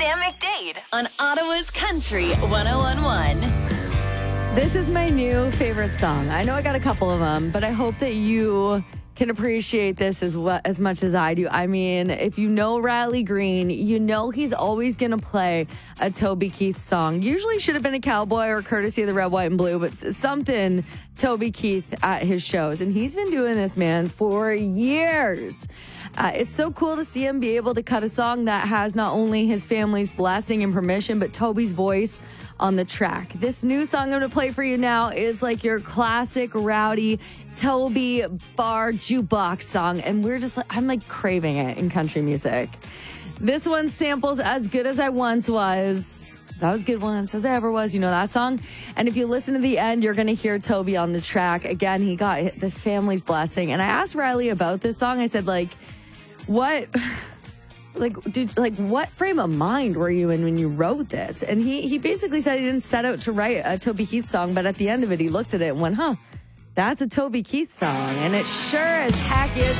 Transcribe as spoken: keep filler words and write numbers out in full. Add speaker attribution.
Speaker 1: Sam McDade on Ottawa's Country one oh one point one.
Speaker 2: This is my new favorite song. I know I got a couple of them, but I hope that you can appreciate this as well, as much as I do. I mean, if you know Riley Green, you know he's always going to play a Toby Keith song. Usually should have been a Cowboy or courtesy of the Red, White, and Blue, but something Toby Keith at his shows. And he's been doing this, man, for years. Uh, it's so cool to see him be able to cut a song that has not only his family's blessing and permission, but Toby's voice on the track. This new song I'm going to play for you now is like your classic rowdy Toby bar jukebox song. And we're just like, I'm like craving it in country music. This one samples As Good As I Once Was. That was good once as I ever was. You know that song? And if you listen to the end, you're going to hear Toby on the track. Again, he got the family's blessing. And I asked Riley about this song. I said, like, what... Like, did like what frame of mind were you in when you wrote this? And he he basically said he didn't set out to write a Toby Keith song, but at the end of it, he looked at it and went, huh, that's a Toby Keith song. And it sure as heck is.